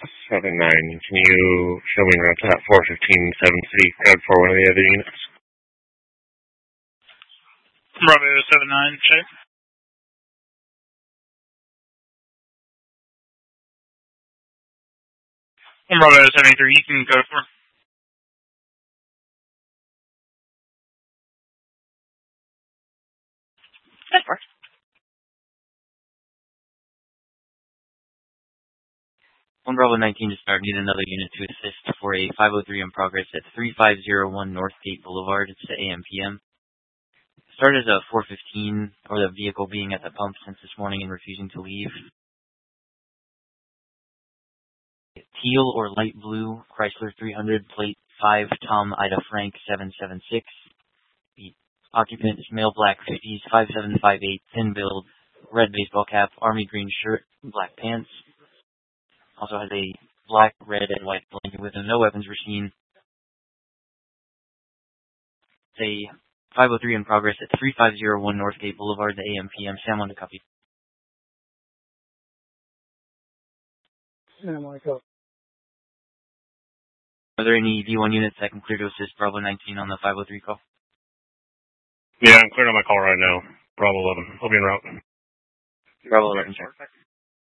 7-9. Can you show me around to that 415-7C code for one of the other units? Bravo 7-9, check. Bravo 73, you can go for it. That works. On Bravo 19 to start, need another unit to assist for a 503 in progress at 3501 Northgate Boulevard. It's the AM/PM. Started at 415, or the vehicle being at the pump since this morning and refusing to leave. Teal or light blue Chrysler 300, plate 5, Tom Ida Frank 776. The occupant is male, black, 50s, 5758, thin build, red baseball cap, army green shirt, black pants. Also has a black, red, and white blanket with no weapons were seen. It's a 503 in progress at 3501 Northgate Boulevard, the AM/PM. Sam on the copy. Sam, I go. Are there any D1 units that can clear to assist Bravo 19 on the 503 call? Yeah, I'm clearing on my call right now. Bravo 11. I'll be en route. Bravo 11, check.